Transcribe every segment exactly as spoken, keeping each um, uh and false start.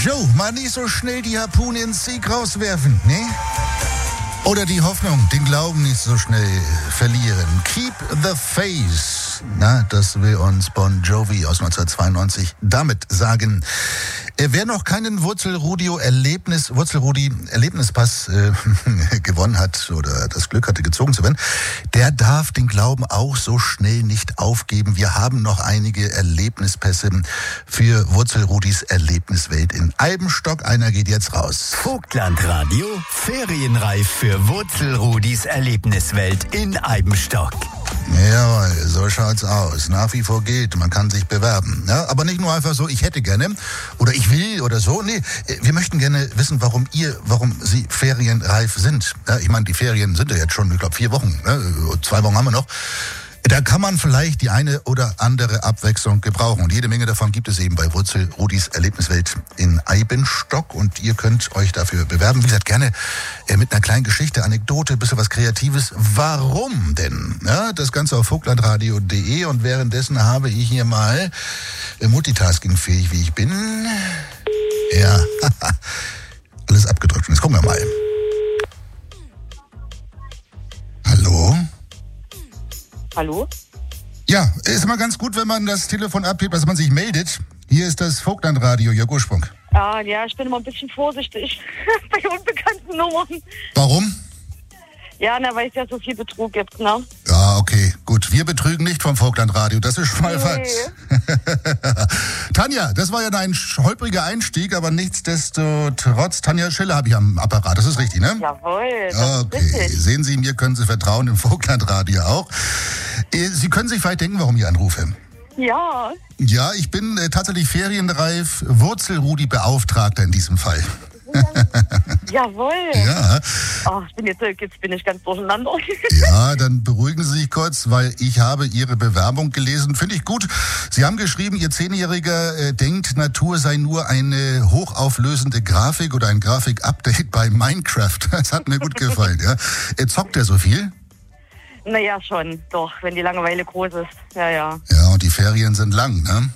Joe, mal nicht so schnell die Harpune ins Sieg rauswerfen, ne? Oder die Hoffnung, den Glauben nicht so schnell verlieren. Keep the faith. Na, das will uns Bon Jovi aus neunzehnhundertzweiundneunzig damit sagen. Wer noch keinen Wurzelrudi-Erlebnis, Wurzelrudi-Erlebnispass äh, gewonnen hat oder das Glück hatte, gezogen zu werden, der darf den Glauben auch so schnell nicht aufgeben. Wir haben noch einige Erlebnispässe für Wurzelrudis Erlebniswelt in Eibenstock. Einer geht jetzt raus. Vogtlandradio, ferienreif für Wurzelrudis Erlebniswelt in Eibenstock. Jawohl, so schaut's aus. Nach wie vor gilt, man kann sich bewerben. Ja, aber nicht nur einfach so, ich hätte gerne oder ich will oder so. Nee, wir möchten gerne wissen, warum ihr, warum Sie ferienreif sind. Ja, ich meine, die Ferien sind ja jetzt schon, ich glaube, vier Wochen. Ne? Zwei Wochen haben wir noch. Da kann man vielleicht die eine oder andere Abwechslung gebrauchen. Und jede Menge davon gibt es eben bei Wurzelrudis Erlebniswelt in Eibenstock. Und ihr könnt euch dafür bewerben. Wie gesagt, gerne äh, mit einer kleinen Geschichte, Anekdote, bisschen was Kreatives. Warum denn? Ja, das Ganze auf vogtlandradio punkt de. Und währenddessen habe ich hier mal äh, multitaskingfähig, wie ich bin. Ja, alles abgedrückt. Und jetzt gucken wir mal. Hallo? Hallo? Ja, ist immer ganz gut, wenn man das Telefon abhebt, dass man sich meldet. Hier ist das Vogtlandradio, Jörg Ursprung. Ah, ja, ich bin immer ein bisschen vorsichtig bei unbekannten Nummern. Warum? Ja, na, weil es ja so viel Betrug gibt, ne? Ja, okay, gut. Wir betrügen nicht vom Vogtlandradio, das ist schon mal Nee. was. Tanja, das war ja ein holpriger Einstieg, aber nichtsdestotrotz, Tanja Schiller habe ich am Apparat, das ist richtig, ne? Jawohl, das Okay, ist richtig. sehen Sie, mir können Sie vertrauen, im Vogtlandradio auch. Äh, Sie können sich vielleicht denken, warum ich anrufe. Ja, Ja, ich bin äh, tatsächlich ferienreif Wurzelrudi-Beauftragter in diesem Fall. jawohl. Ja, Ach, ich bin jetzt, jetzt bin ich ganz durcheinander. ja, dann beruhigen Sie sich kurz, weil ich habe Ihre Bewerbung gelesen. Finde ich gut. Sie haben geschrieben, Ihr Zehnjähriger äh, denkt, Natur sei nur eine hochauflösende Grafik oder ein Grafik-Update bei Minecraft. Das hat mir gut gefallen, ja. Äh, zockt er so viel? Naja, schon, doch, wenn die Langeweile groß ist. Ja, ja. Ja, und die Ferien sind lang, ne?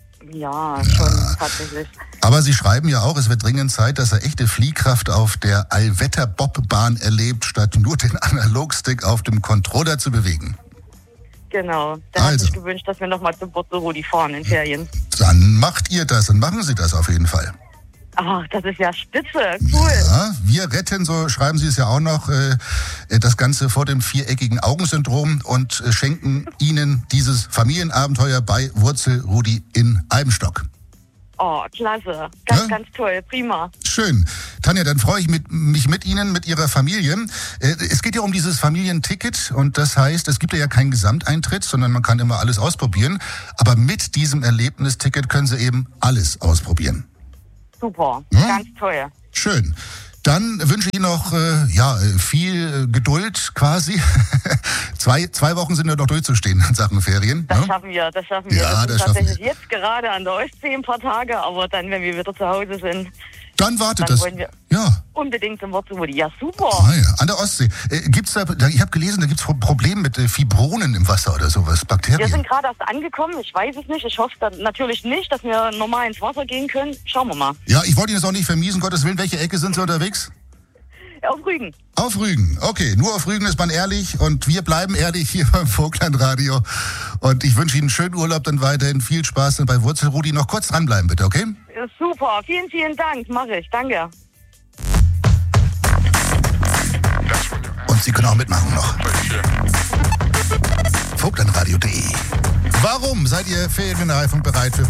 Ja, schon, tatsächlich. Aber Sie schreiben ja auch, es wird dringend Zeit, dass er echte Fliehkraft auf der Allwetter-Bobbahn erlebt, statt nur den Analogstick auf dem Controller zu bewegen. Genau. Der hat Also. sich gewünscht, dass wir nochmal zum Wurzelrudi fahren in Ferien. Dann macht ihr das, dann machen Sie das auf jeden Fall. Ach, das ist ja spitze, cool. Ja, wir retten, so schreiben Sie es ja auch noch, äh, das Ganze vor dem viereckigen Augensyndrom und äh, schenken Ihnen dieses Familienabenteuer bei Wurzelrudi in Eibenstock. Oh, klasse. Ganz, Ja? ganz toll, prima. Schön. Tanja, dann freue ich mit, mich mit Ihnen, mit Ihrer Familie. Äh, es geht ja um dieses Familienticket und das heißt, es gibt ja keinen Gesamteintritt, sondern man kann immer alles ausprobieren. Aber mit diesem Erlebnisticket können Sie eben alles ausprobieren. Super, Ja? ganz toll. Schön. Dann wünsche ich Ihnen noch äh, ja, viel äh, Geduld quasi. zwei, zwei Wochen sind ja noch durchzustehen in Sachen Ferien. Das ne? schaffen wir, das schaffen wir. Ja, das das sind schaffen tatsächlich jetzt gerade an der Ostsee ein paar Tage, aber dann, wenn wir wieder zu Hause sind, Dann wartet dann das. wollen wir Ja. unbedingt zum Wurzelrudi. Ja, super. Ah, ja. An der Ostsee. Äh, gibt's da, da, ich habe gelesen, da gibt's Probleme mit äh, Fibronen im Wasser oder sowas, Wir Bakterien. sind gerade erst angekommen, ich weiß es nicht. Ich hoffe dann natürlich nicht, dass wir normal ins Wasser gehen können. Schauen wir mal. Ja, ich wollte Ihnen das auch nicht vermiesen, Gottes Willen. Welche Ecke sind Sie unterwegs? Auf Rügen. Auf Rügen. Okay, nur auf Rügen ist man ehrlich und wir bleiben ehrlich hier beim Vogtlandradio. Und ich wünsche Ihnen einen schönen Urlaub dann weiterhin. Viel Spaß dann bei Wurzelrudi. Noch kurz dranbleiben, bitte, okay? Ja, super, vielen, vielen Dank. Mache ich, danke. Und Sie können auch mitmachen noch. Vogtlandradio punkt de. Warum seid ihr ferienreif und bereit für